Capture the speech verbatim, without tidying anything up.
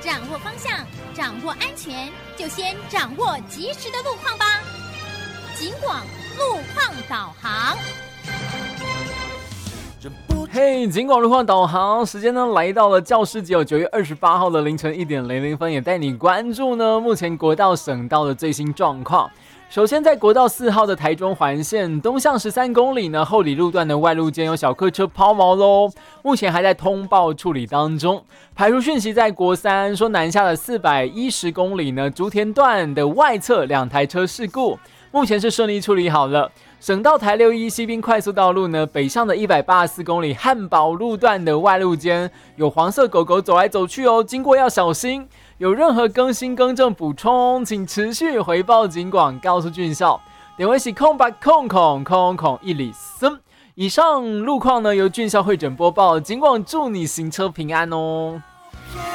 掌握方向，掌握安全，就先掌握及时的路况吧。警广路况导航。 嘿，警广路况导航时间呢来到了教师节，九月二十八号的凌晨一点零零分，也带你关注呢目前国道省道的最新状况。首先，在国道四号的台中环线东向十三公里呢，后里路段的外路间有小客车抛锚喽，目前还在通报处理当中。排除讯息在国三说南下的四百一十公里呢，竹田段的外侧两台车事故，目前是顺利处理好了。省道台六一西滨快速道路呢，北上的一百八十四公里汉宝路段的外路间有黄色狗狗走来走去哦，经过要小心。有任何更新更正补充，请持续回报警广，告诉俊孝。点位是空白空空空空一里森。以上路况呢由俊孝会诊播报，警广祝你行车平安哦。